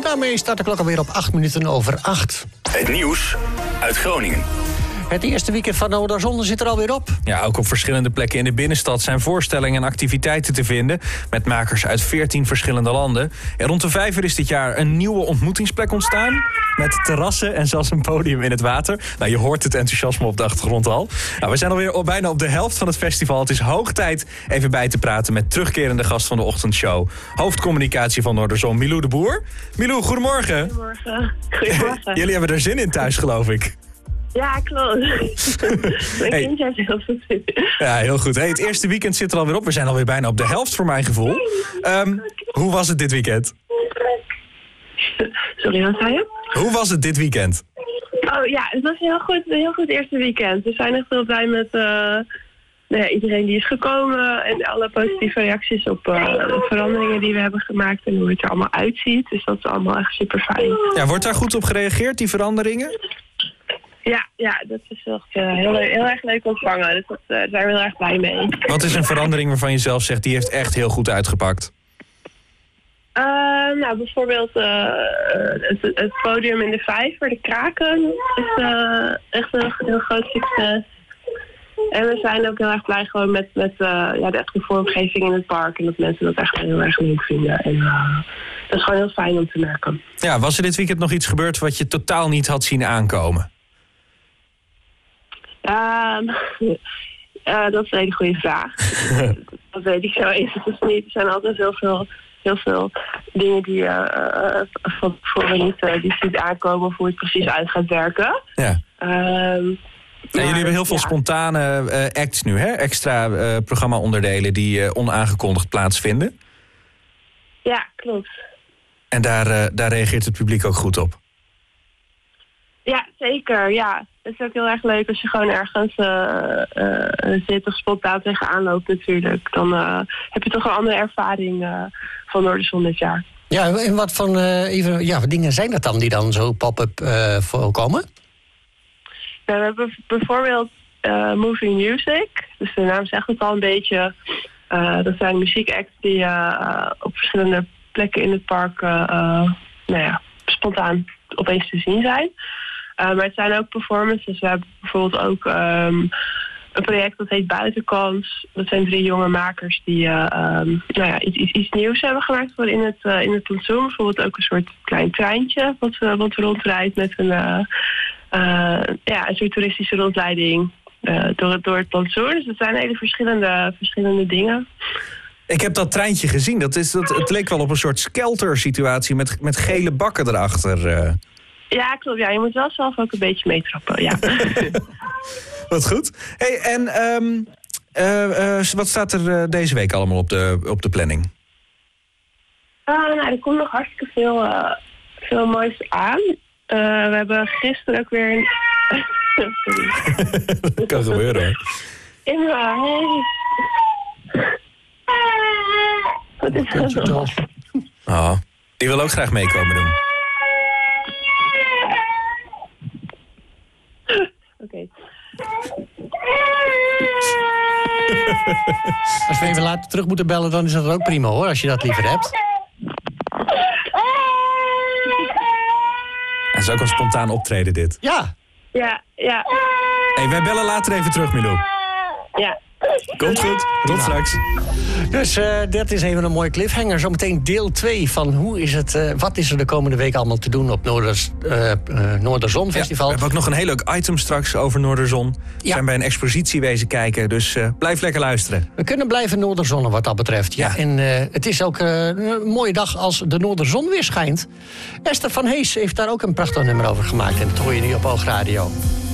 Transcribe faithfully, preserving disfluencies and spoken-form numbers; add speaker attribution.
Speaker 1: daarmee staat de klok alweer op acht minuten over acht.
Speaker 2: Het nieuws uit Groningen.
Speaker 1: Het eerste weekend van Noorderzon zit er alweer op.
Speaker 3: Ja, ook op verschillende plekken in de binnenstad zijn voorstellingen en activiteiten te vinden, met makers uit veertien verschillende landen. En rond de Vijver is dit jaar een nieuwe ontmoetingsplek ontstaan, met terrassen en zelfs een podium in het water. Nou, je hoort het enthousiasme op de achtergrond al. Nou, we zijn alweer op, bijna op de helft van het festival. Het is hoog tijd even bij te praten met terugkerende gast van de ochtendshow, hoofdcommunicatie van Noorderzon, Milou de Boer. Milou, goedemorgen.
Speaker 4: Goedemorgen. Goedemorgen.
Speaker 3: Jullie hebben er zin in thuis, geloof ik.
Speaker 4: Ja, klopt. Mijn
Speaker 3: Hey.
Speaker 4: kind heeft heel veel zin.
Speaker 3: Ja, heel goed. Hey, het eerste weekend zit er alweer op. We zijn alweer bijna op de helft, voor mijn gevoel. Um, hoe was het dit weekend?
Speaker 4: Sorry, wat zei je?
Speaker 3: Hoe was het dit weekend?
Speaker 4: Oh ja, het was een heel goed, een heel goed eerste weekend. We zijn echt heel blij met uh, nou ja, iedereen die is gekomen en alle positieve reacties op uh, de veranderingen die we hebben gemaakt en hoe het er allemaal uitziet. Dus dat is allemaal echt super fijn.
Speaker 3: Ja, wordt daar goed op gereageerd, die veranderingen?
Speaker 4: Ja, ja, dat is echt uh, heel, heel erg leuk ontvangen. Dus dat, uh, daar zijn we heel erg blij mee.
Speaker 3: Wat is een verandering waarvan je zelf zegt, die heeft echt heel goed uitgepakt?
Speaker 4: Uh, nou, bijvoorbeeld uh, het, het podium in de Vijver, de Kraken, is uh, echt een heel groot succes. En we zijn ook heel erg blij gewoon met, met uh, ja, de echte vormgeving in het park. En dat mensen dat echt heel erg leuk vinden. En uh, dat is gewoon heel fijn om te merken.
Speaker 3: Ja, was er dit weekend nog iets gebeurd wat je totaal niet had zien aankomen?
Speaker 4: Uh, uh, dat is een hele goede vraag. Dat weet ik zo eens. Het is niet, er zijn altijd heel veel, heel veel dingen die uh, uh, van tevoren niet, uh, die niet aankomen of hoe het precies uit gaat werken.
Speaker 3: Ja.
Speaker 4: Uh,
Speaker 3: Ja, jullie hebben heel veel
Speaker 4: ja.
Speaker 3: spontane uh, acts nu, hè? Extra uh, programma-onderdelen die uh, onaangekondigd plaatsvinden.
Speaker 4: Ja, klopt.
Speaker 3: En daar, uh, daar reageert het publiek ook goed op.
Speaker 4: Ja, zeker. Ja. Het is ook heel erg leuk als je gewoon ergens uh, uh, zit of spontaan tegenaan loopt natuurlijk. Dan uh, heb je toch een andere ervaring uh, van Noorderzon dit jaar.
Speaker 1: Ja, en wat voor uh, even, ja, wat dingen zijn dat dan die dan zo pop-up uh, voorkomen?
Speaker 4: Nou, we hebben bijvoorbeeld uh, Moving Music. Dus de naam zegt het al een beetje. Uh, dat zijn muziekacts die uh, op verschillende plekken in het park uh, uh, nou ja, spontaan opeens te zien zijn. Uh, maar het zijn ook performances. We hebben bijvoorbeeld ook um, een project dat heet Buitenkans. Dat zijn drie jonge makers die uh, um, nou ja, iets, iets, iets nieuws hebben gemaakt voor in het, uh, in het plantsoen. Bijvoorbeeld ook een soort klein treintje wat, uh, wat rondrijdt met een, uh, uh, ja, een soort toeristische rondleiding uh, door, het, door het plantsoen. Dus het zijn hele verschillende, verschillende dingen.
Speaker 3: Ik heb dat treintje gezien. Dat is, dat, het leek wel op een soort skelter-situatie met, met gele bakken erachter. Uh.
Speaker 4: Ja, klopt. Ja, je moet wel zelf ook een beetje meetrappen, ja.
Speaker 3: Wat goed. Hey, en um, uh, uh, wat staat er uh, deze week allemaal op de, op de planning?
Speaker 4: Uh, nou, er komt nog hartstikke veel, uh, veel moois aan. Uh, we hebben gisteren ook weer een... Sorry.
Speaker 3: Dat kan gebeuren, hoor.
Speaker 4: Imra, hey. Wat is er nog?
Speaker 3: Oh, die wil ook graag meekomen doen.
Speaker 4: Oké. Okay.
Speaker 1: Als we even later terug moeten bellen, dan is dat ook prima hoor, als je dat liever hebt.
Speaker 3: Dat is ook een spontaan optreden, dit.
Speaker 1: Ja.
Speaker 4: Ja, ja.
Speaker 3: Hey, wij bellen later even terug, Milou.
Speaker 4: Ja.
Speaker 3: Komt goed, tot straks.
Speaker 1: Dus uh, dat is even een mooie cliffhanger. Zometeen deel twee van hoe is het, uh, wat is er de komende week allemaal te doen op Noorders, uh, uh, Noorderzon Festival.
Speaker 3: Ja, we hebben ook nog een heel leuk item straks over Noorderzon. We
Speaker 1: Ja.
Speaker 3: zijn bij een expositie wezen kijken, dus uh, blijf lekker luisteren.
Speaker 1: We kunnen blijven Noorderzonnen wat dat betreft. Ja.
Speaker 3: Ja.
Speaker 1: En uh, het is ook uh, een mooie dag als de Noorderzon weer schijnt. Esther van Hees heeft daar ook een prachtig nummer over gemaakt. En dat hoor je nu op Oogradio.